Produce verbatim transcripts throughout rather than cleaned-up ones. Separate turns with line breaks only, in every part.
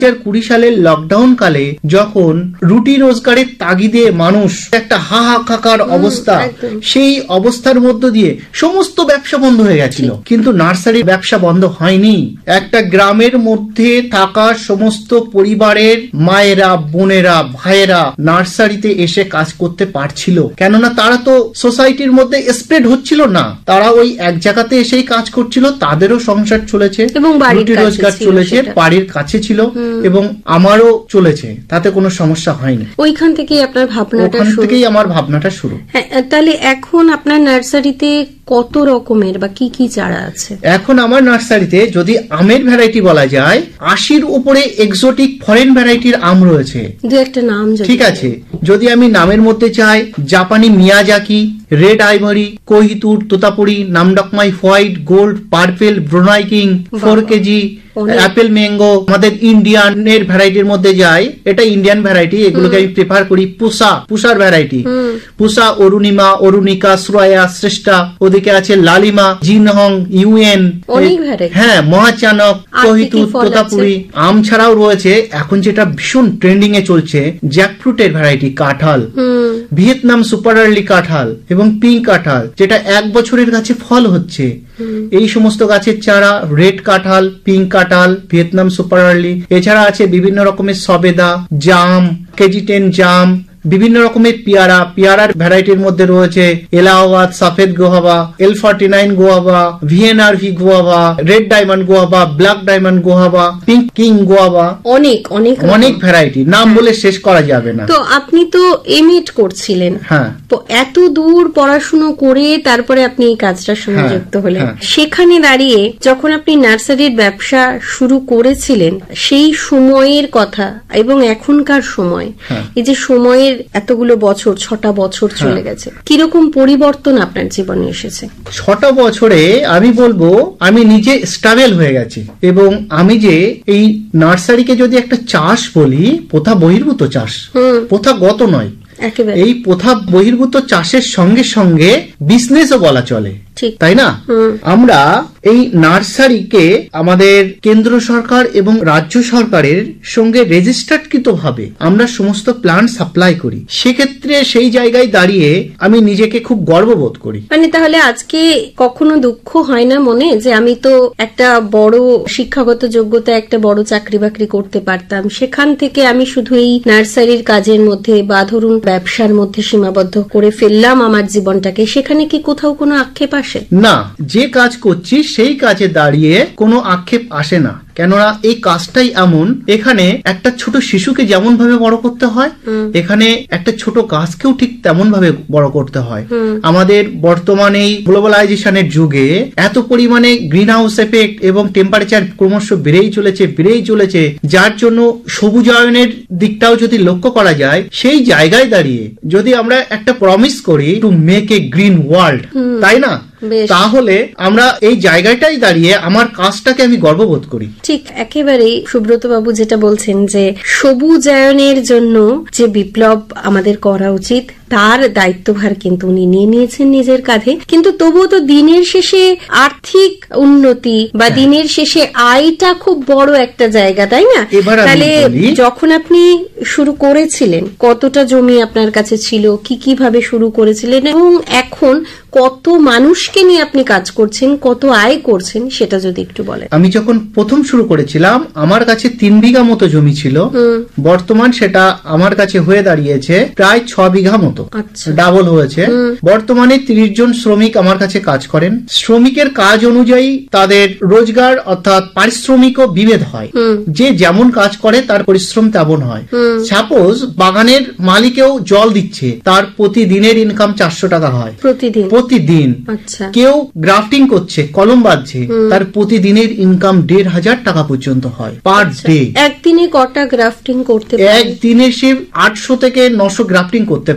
দু হাজার কুড়ি সালের লকডাউন কালে যখন রুটি রোজগারের তাগিদে মানুষ একটা হাহাকার অবস্থা, সেই অবস্থার মধ্য দিয়ে সমস্ত ব্যবসা বন্ধ হয়ে গেছিল, কিন্তু নার্সারির ব্যবসা বন্ধ হয়নি। একটা গ্রামের মধ্যে থাকা সমস্ত পরিবারের মায়েরা, বোনেরা, ভাইয়েরা নার্সারিতে এসে কাজ করতে পারছিল, কেননা তারা তো সোসাইটির মধ্যে স্প্রেড হচ্ছিল না, তারা ওই এক জায়গাতে এসেই কাজ করছিল, তাদেরও সংসার চলেছে এবং রুটি রোজগার চলেছে, বাড়ির কাছে ছিল এবং আমারও চলেছে, তাতে কোনো সমস্যা হয়নি।
ওইখান থেকেই আপনার ভাবনাটা শুরু? ওখান
থেকেই আমার ভাবনাটা শুরু।
হ্যাঁ, তাহলে এখন আপনার নার্সারিতে কত রকমের বা কি কি চারা আছে?
এখন আমার নার্সারিতে যদি আমের ভ্যারাইটি বলা যায়, আশির উপরে এক্সোটিক ফরেন ভ্যারাইটির আম রয়েছে।
দু একটা নাম
ঠিক আছে, যদি আমি নামের মধ্যে চাই, জাপানি Miyazaki, red ivory, কোহিতুর, Totapuri, নামডকমাই white, gold, purple, Brunei king, four KG, Apple mango. আমাদের ইন্ডিয়ানের ভ্যারাইটির মধ্যে যায়, এটা ইন্ডিয়ান ভ্যারাইটি, এগুলোকে আমি প্রেফার করি। পুষা, পুষার ভ্যারাইটি, পুষা, অরুণিমা, অরুণিকা, শ্রয়া, শ্রেষ্ঠা। ওদিকে আছে লালিমা, জিনহং, ইউএন, হ্যাঁ, মহাচানক, কোহিতুর, তোতাপুরি। আম ছাড়াও রয়েছে এখন যেটা ভীষণ ট্রেন্ডিং এ চলছে, জ্যাকফ্রুটের ভ্যারাইটি, কাঁঠাল, ভিয়েতনাম সুপার আর্লি কাঁঠাল এবং পিঙ্ক কাঁঠাল, যেটা এক বছরের গাছে ফল হচ্ছে। এই সমস্ত গাছের চারা, রেড কাঁঠাল, পিঙ্ক কাঁঠাল, ভিয়েতনাম সুপার আর্লি। এছাড়া আছে বিভিন্ন রকমের সবেদা, জাম, কেজি টেন জাম, বিভিন্ন রকমের পেয়ারা। পেয়ারার ভ্যারাইটির মধ্যে রয়েছে Allahabad সাফেদ guava, L forty nine guava, ভিএনআরভি guava, red diamond guava, black diamond guava, pink king guava.
অনেক অনেক
অনেক ভ্যারাইটি, নাম বলে শেষ করা যাবে না।
তো আপনি তো এমএড করছিলেন, হ্যাঁ, তো এত দূর পড়াশুনো করে তারপরে আপনি এই কাজটার সঙ্গে যুক্ত হলেন। সেখানে দাঁড়িয়ে যখন আপনি নার্সারির ব্যবসা শুরু করেছিলেন, সেই সময়ের কথা এবং এখনকার সময়, এই যে সময়ের এতগুলো বছর, ছটা বছর চলে গেছে, কিরকম পরিবর্তন আপনার জীবনে এসেছে?
ছটা বছরে আমি বলবো আমি নিজে স্টেবল হয়ে গেছি, এবং আমি যে এই নার্সারিকে যদি একটা চাষ বলি, প্রথা বহির্ভূত চাষ, প্রথাগত নয়, এই প্রথা বহির্ভূত চাষের সঙ্গে সঙ্গে বিজনেসও বলা চলে, তাই না? আমরা এই নার্সারিকে আমাদের কেন্দ্র সরকার এবং রাজ্য সরকারের সঙ্গে রেজিস্টার্ডকৃত ভাবে আমরা সমস্ত প্ল্যান্ট সাপ্লাই করি। সেক্ষেত্রে সেই জায়গায় দাঁড়িয়ে আমি নিজেকে খুব গর্ববোধ করি।
মানে তাহলে আজকে কখনো দুঃখ হয় না মনে যে আমি তো একটা বড় শিক্ষাগত যোগ্যতা, একটা বড় চাকরি বাকরি করতে পারতাম, সেখান থেকে আমি শুধু এই নার্সারির কাজের মধ্যে বা ধরুন ব্যবসার মধ্যে সীমাবদ্ধ করে ফেললাম আমার জীবনটাকে, সেখানে কি কোথাও কোনো আক্ষেপ আসে?
না, যে কাজ করছি সেই কাজে দাঁড়িয়ে কোনো আক্ষেপ আসে না, কেননা এই কাজটাই এমন, এখানে একটা ছোট শিশুকে যেমন ভাবে বড় করতে হয়, এখানে একটা ছোট গাছকেও ঠিক তেমন ভাবে বড় করতে হয়। আমাদের বর্তমানে গ্লোবালাইজেশনের যুগে এত পরিমাণে গ্রিন হাউস এফেক্ট এবং টেম্পারেচার ক্রমশ বেড়েই চলেছে বেড়েই চলেছে যার জন্য সবুজায়নের দিকটাও যদি লক্ষ্য করা যায়, সেই জায়গায় দাঁড়িয়ে যদি আমরা একটা প্রমিস করি to make a green world, তাই না, তাহলে আমরা এই জায়গাটাই দাঁড়িয়ে আমার কাজটাকে আমি গর্ববোধ করি।
ঠিক একেবারেই সুব্রত বাবু যেটা বলছেন যে সবুজায়নের জন্য যে বিপ্লব আমাদের করা উচিত, তার দায়িত্বভার কিন্তু উনি নিয়ে নিয়েছেন নিজের কাঁধে। কিন্তু তবুও তো দিনের শেষে আর্থিক উন্নতি বা দিনের শেষে আয়টা খুব বড় একটা জায়গা, তাই না? তাহলে যখন আপনি শুরু করেছিলেন, কতটা জমি আপনার কাছে ছিল, কি কিভাবে শুরু করেছিলেন, এবং এখন কত মানুষকে নিয়ে আপনি কাজ করছেন, কত আয় করছেন, সেটা যদি একটু বলেন।
আমি যখন প্রথম শুরু করেছিলাম আমার কাছে তিন বিঘা মতো জমি ছিল, বর্তমান সেটা আমার কাছে হয়ে দাঁড়িয়েছে প্রায় ছ বিঘা মতো, ডাবল হয়েছে। বর্তমানে তিরিশ জন শ্রমিক আমার কাছে কাজ করেন। শ্রমিকের কাজ অনুযায়ী তাদের রোজগার অর্থাৎ পারিশ্রমিকও বিভেদ হয়, যে যেমন কাজ করে তার পরিশ্রম তেমন হয়। সাপোজ বাগানের মালিকেও জল দিচ্ছে, তার প্রতিদিনের ইনকাম চারশো টাকা হয় প্রতিদিন প্রতিদিন কেউ গ্রাফটিং করছে, কলম বাঁধছে, তার প্রতিদিনের ইনকাম দেড় হাজার টাকা পর্যন্ত হয় পার ডে।
একদিনে কটা গ্রাফটিং করতে পারে?
একদিনে সে আটশো থেকে নশো গ্রাফটিং করতে পারে।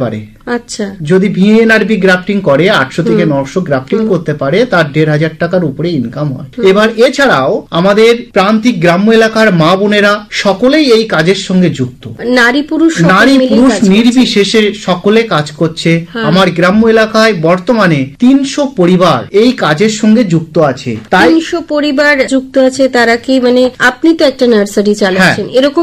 আচ্ছা,
যদি ভিএনআরবি গ্রাফটিং করে আটশো থেকে নশো গ্রাফটিং করতে পারে তার দেড় হাজার টাকার উপরে ইনকাম হয়। এবার এছাড়াও আমাদের প্রান্তিক গ্রাম্য এলাকার মা বোনেরা সকলেই এই কাজের সঙ্গে যুক্ত,
নারী পুরুষ সকলে
নারী
মিলেই
পুরুষ
কাজ করছে।
নির্বিশেষে সকলে কাজ করছে। আমার গ্রাম্য এলাকায় বর্তমানে তিনশো পরিবার এই কাজের সঙ্গে যুক্ত আছে। তাই
তিনশো পরিবার যুক্ত আছে। তারা কি মানে, আপনি তো একটা নার্সারি চালাচ্ছেন, এরকম